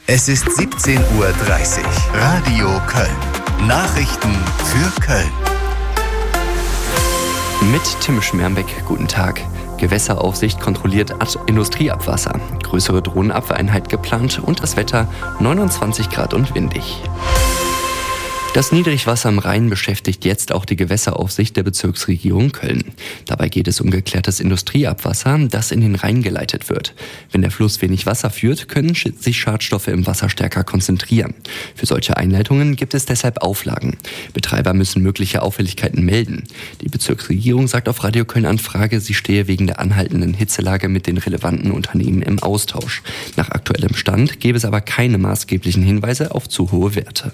Es ist 17:30 Uhr. Radio Köln. Nachrichten für Köln. Mit Tim Schmermbeck, guten Tag. Gewässeraufsicht kontrolliert Industrieabwasser. Größere Drohnenabwehreinheit geplant und das Wetter 29 Grad und windig. Das Niedrigwasser am Rhein beschäftigt jetzt auch die Gewässeraufsicht der Bezirksregierung Köln. Dabei geht es um geklärtes Industrieabwasser, das in den Rhein geleitet wird. Wenn der Fluss wenig Wasser führt, können sich Schadstoffe im Wasser stärker konzentrieren. Für solche Einleitungen gibt es deshalb Auflagen. Betreiber müssen mögliche Auffälligkeiten melden. Die Bezirksregierung sagt auf Radio Köln Anfrage, sie stehe wegen der anhaltenden Hitzelage mit den relevanten Unternehmen im Austausch. Nach aktuellem Stand gäbe es aber keine maßgeblichen Hinweise auf zu hohe Werte.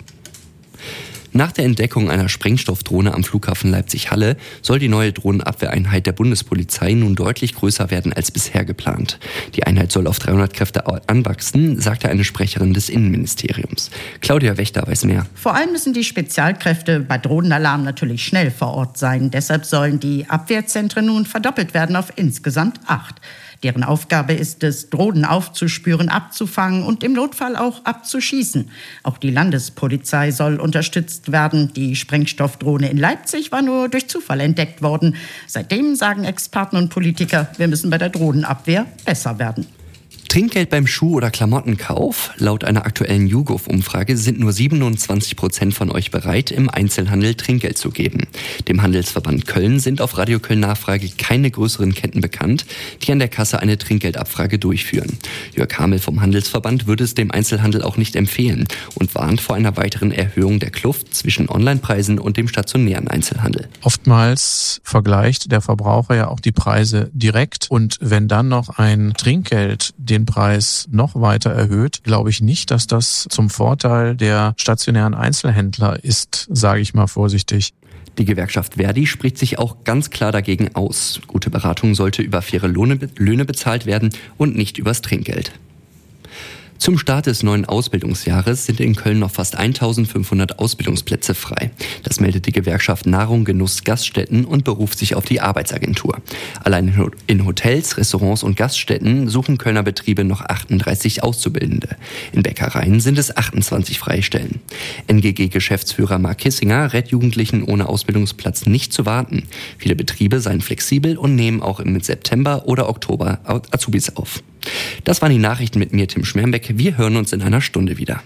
Nach der Entdeckung einer Sprengstoffdrohne am Flughafen Leipzig-Halle soll die neue Drohnenabwehreinheit der Bundespolizei nun deutlich größer werden als bisher geplant. Die Einheit soll auf 300 Kräfte anwachsen, sagte eine Sprecherin des Innenministeriums. Claudia Wächter weiß mehr. Vor allem müssen die Spezialkräfte bei Drohnenalarm natürlich schnell vor Ort sein. Deshalb sollen die Abwehrzentren nun verdoppelt werden auf insgesamt 8. Deren Aufgabe ist es, Drohnen aufzuspüren, abzufangen und im Notfall auch abzuschießen. Auch die Landespolizei soll unterstützt werden. Die Sprengstoffdrohne in Leipzig war nur durch Zufall entdeckt worden. Seitdem sagen Experten und Politiker, wir müssen bei der Drohnenabwehr besser werden. Trinkgeld beim Schuh- oder Klamottenkauf? Laut einer aktuellen YouGov-Umfrage sind nur 27% von euch bereit, im Einzelhandel Trinkgeld zu geben. Dem Handelsverband Köln sind auf Radio Köln Nachfrage keine größeren Ketten bekannt, die an der Kasse eine Trinkgeldabfrage durchführen. Jörg Hamel vom Handelsverband würde es dem Einzelhandel auch nicht empfehlen und warnt vor einer weiteren Erhöhung der Kluft zwischen Onlinepreisen und dem stationären Einzelhandel. Oftmals vergleicht der Verbraucher ja auch die Preise direkt und wenn dann noch ein Trinkgeld den Preis noch weiter erhöht, glaube ich nicht, dass das zum Vorteil der stationären Einzelhändler ist, sage ich mal vorsichtig. Die Gewerkschaft Verdi spricht sich auch ganz klar dagegen aus. Gute Beratung sollte über faire Löhne bezahlt werden und nicht übers Trinkgeld. Zum Start des neuen Ausbildungsjahres sind in Köln noch fast 1500 Ausbildungsplätze frei. Das meldet die Gewerkschaft Nahrung, Genuss, Gaststätten und beruft sich auf die Arbeitsagentur. Allein in Hotels, Restaurants und Gaststätten suchen Kölner Betriebe noch 38 Auszubildende. In Bäckereien sind es 28 freie Stellen. NGG-Geschäftsführer Marc Kissinger rät Jugendlichen ohne Ausbildungsplatz nicht zu warten. Viele Betriebe seien flexibel und nehmen auch im September oder Oktober Azubis auf. Das waren die Nachrichten mit mir, Tim Schmermbeck. Wir hören uns in einer Stunde wieder.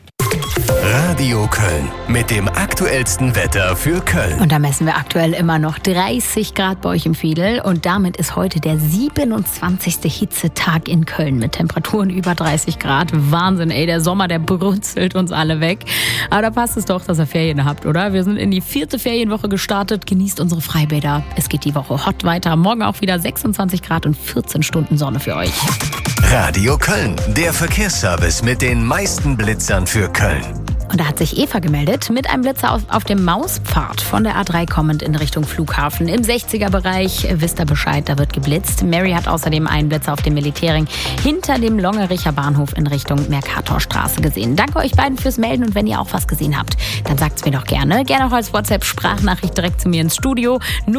Radio Köln mit dem aktuellsten Wetter für Köln. Und da messen wir aktuell immer noch 30 Grad bei euch im Fiedel. Und damit ist heute der 27. Hitzetag in Köln mit Temperaturen über 30 Grad. Wahnsinn, ey, der Sommer, der brunzelt uns alle weg. Aber da passt es doch, dass ihr Ferien habt, oder? Wir sind in die 4. Ferienwoche gestartet. Genießt unsere Freibäder. Es geht die Woche hot weiter. Morgen auch wieder 26 Grad und 14 Stunden Sonne für euch. Radio Köln, der Verkehrsservice mit den meisten Blitzern für Köln. Und da hat sich Eva gemeldet mit einem Blitzer auf dem Mauspfad von der A3 kommend in Richtung Flughafen. Im 60er-Bereich, wisst ihr Bescheid, da wird geblitzt. Mary hat außerdem einen Blitzer auf dem Militärring hinter dem Longericher Bahnhof in Richtung Mercatorstraße gesehen. Danke euch beiden fürs Melden und wenn ihr auch was gesehen habt, dann sagt's mir doch gerne. Gerne auch als WhatsApp-Sprachnachricht direkt zu mir ins Studio.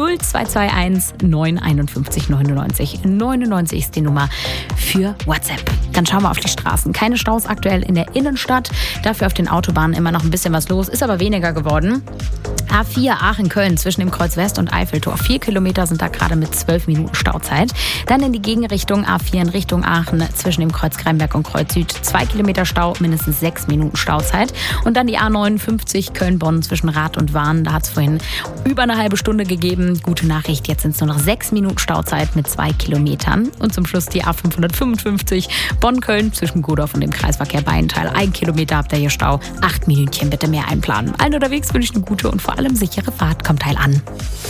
0221 951 99. 99 ist die Nummer für WhatsApp. Dann schauen wir auf die Straßen. Keine Staus aktuell in der Innenstadt, dafür auf den Autobahnen immer noch ein bisschen was los, ist aber weniger geworden. A4 Aachen-Köln zwischen dem Kreuz West und Eiffeltor. 4 Kilometer sind da gerade mit 12 Minuten Stauzeit. Dann in die Gegenrichtung A4 in Richtung Aachen zwischen dem Kreuz Kremberg und Kreuz Süd. 2 Kilometer Stau, mindestens 6 Minuten Stauzeit. Und dann die A59 Köln-Bonn zwischen Rath und Wahn. Da hat es vorhin über eine halbe Stunde gegeben. Gute Nachricht, jetzt sind es nur noch 6 Minuten Stauzeit mit 2 Kilometern. Und zum Schluss die A555 Bonn-Köln zwischen Godorf und dem Kreisverkehr Beintal. 1 Kilometer habt ihr hier Stau. 8 Minütchen bitte mehr einplanen. Allen unterwegs wünsche ich eine gute und vor allem sichere Fahrt. Kommt heil an.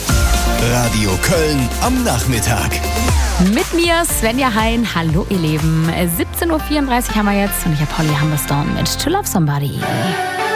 Radio Köln am Nachmittag. Mit mir Svenja Hein. Hallo ihr Lieben. 17:34 Uhr haben wir jetzt und ich habe Holly Humberstone mit To Love Somebody.